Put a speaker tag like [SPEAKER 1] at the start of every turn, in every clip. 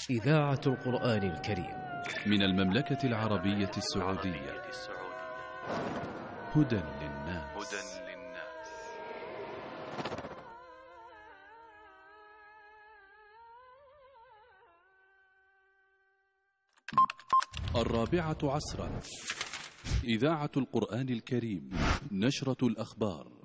[SPEAKER 1] إذاعة القرآن الكريم
[SPEAKER 2] من المملكة العربية السعودية. هدى للناس. الرابعة عصرا، إذاعة القرآن الكريم، نشرة الأخبار.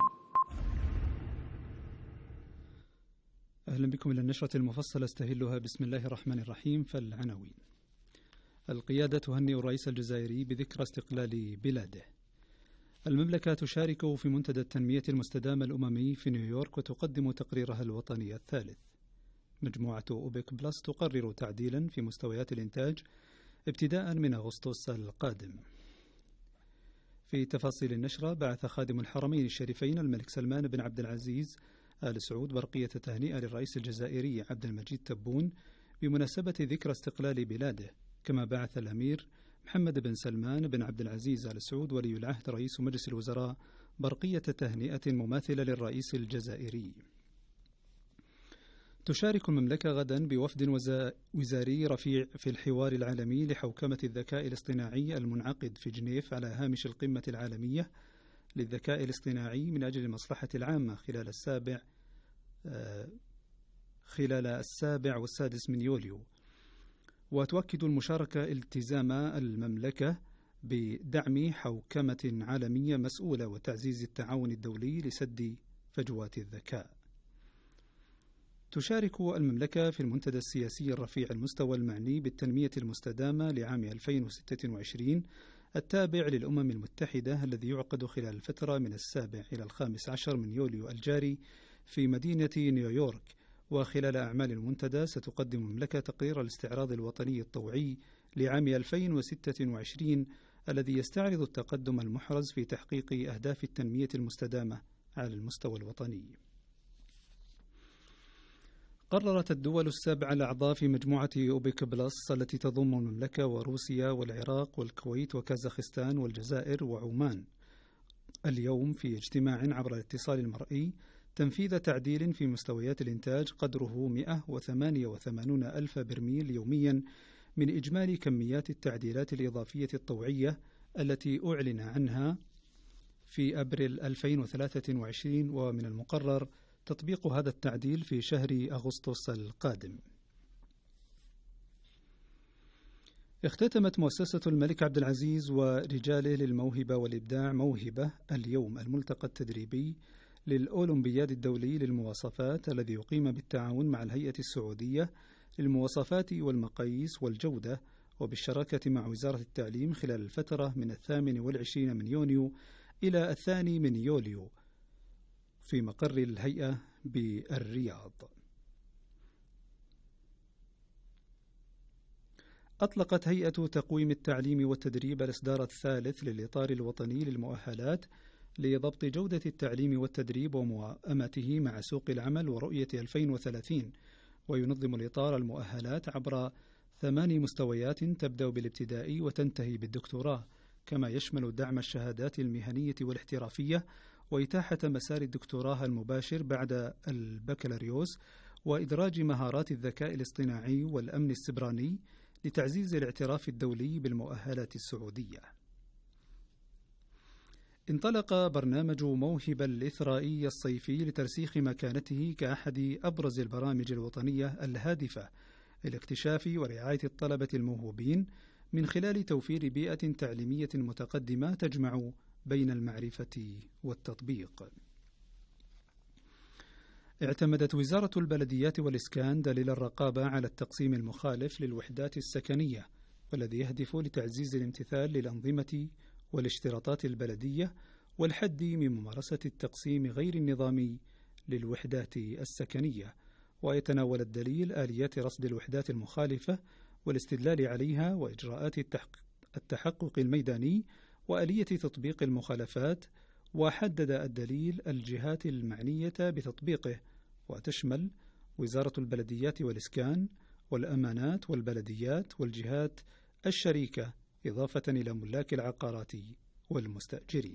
[SPEAKER 3] أهلا بكم إلى النشرة المفصلة استهلها بسم الله الرحمن الرحيم. فالعناوين: القيادة تهنئ الرئيس الجزائري بذكرى استقلال بلاده. المملكة تشارك في منتدى التنمية المستدامة الأممي في نيويورك وتقدم تقريرها الوطني الثالث. مجموعة أوبك بلس تقرر تعديلا في مستويات الإنتاج ابتداء من أغسطس القادم. في تفاصيل النشرة: بعث خادم الحرمين الشريفين الملك سلمان بن عبد العزيز آل سعود برقية تهنئة للرئيس الجزائري عبد المجيد تبون بمناسبة ذكرى استقلال بلاده، كما بعث الأمير محمد بن سلمان بن عبد العزيز آل سعود ولي العهد رئيس مجلس الوزراء برقية تهنئة مماثلة للرئيس الجزائري. تشارك المملكة غدا بوفد وزاري رفيع في الحوار العالمي لحوكمة الذكاء الاصطناعي المنعقد في جنيف على هامش القمة العالمية للذكاء الاصطناعي من أجل المصلحة العامة خلال السابع والسادس من يوليو. وتؤكد المشاركة التزام المملكة بدعم حوكمة عالمية مسؤولة وتعزيز التعاون الدولي لسد فجوات الذكاء. تشارك المملكة في المنتدى السياسي الرفيع المستوى المعني بالتنمية المستدامة لعام 2026 التابع للأمم المتحدة الذي يعقد خلال الفترة من 7 إلى 15 من يوليو الجاري في مدينة نيويورك. وخلال أعمال المنتدى ستقدم المملكة تقرير الاستعراض الوطني الطوعي لعام 2026 الذي يستعرض التقدم المحرز في تحقيق أهداف التنمية المستدامة على المستوى الوطني. قررت الدول السبع الأعضاء في مجموعة أوبك بلس التي تضم المملكة وروسيا والعراق والكويت وكازاخستان والجزائر وعمان اليوم في اجتماع عبر الاتصال المرئي تنفيذ تعديل في مستويات الإنتاج قدره 188 ألف برميل يوميا من إجمالي كميات التعديلات الإضافية الطوعية التي أعلن عنها في أبريل 2023، ومن المقرر تطبيق هذا التعديل في شهر أغسطس القادم. اختتمت مؤسسة الملك عبد العزيز ورجاله للموهبة والإبداع موهبة اليوم الملتقى التدريبي للأولمبياد الدولي للمواصفات الذي يقيم بالتعاون مع الهيئة السعودية للمواصفات والمقاييس والجودة وبالشراكة مع وزارة التعليم خلال الفترة من 28 من يونيو إلى 2 من يوليو في مقر الهيئة بالرياض. أطلقت هيئة تقويم التعليم والتدريب الإصدار الثالث للإطار الوطني للمؤهلات لضبط جودة التعليم والتدريب وموائمته مع سوق العمل ورؤية 2030، وينظم الإطار المؤهلات عبر 8 مستويات تبدأ بالابتدائي وتنتهي بالدكتوراه، كما يشمل دعم الشهادات المهنية والاحترافية وإتاحة مسار الدكتوراه المباشر بعد البكالوريوس وإدراج مهارات الذكاء الاصطناعي والأمن السبراني لتعزيز الاعتراف الدولي بالمؤهلات السعودية. انطلق برنامج موهبة الإثرائي الصيفي لترسيخ مكانته كأحد أبرز البرامج الوطنية الهادفة إلى اكتشاف ورعاية الطلبة الموهوبين من خلال توفير بيئة تعليمية متقدمة تجمع بين المعرفة والتطبيق. اعتمدت وزارة البلديات والإسكان دليل الرقابة على التقسيم المخالف للوحدات السكنية، والذي يهدف لتعزيز الامتثال للأنظمة والاشتراطات البلدية والحد من ممارسة التقسيم غير النظامي للوحدات السكنية. ويتناول الدليل آليات رصد الوحدات المخالفة والاستدلال عليها وإجراءات التحقق الميداني وآلية تطبيق المخالفات. وحدد الدليل الجهات المعنية بتطبيقه، وتشمل وزارة البلديات والإسكان والأمانات والبلديات والجهات الشريكة، إضافة إلى ملاك العقارات والمستأجرين.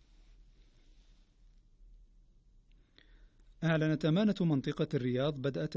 [SPEAKER 3] أعلنت أمانة منطقة الرياض بدء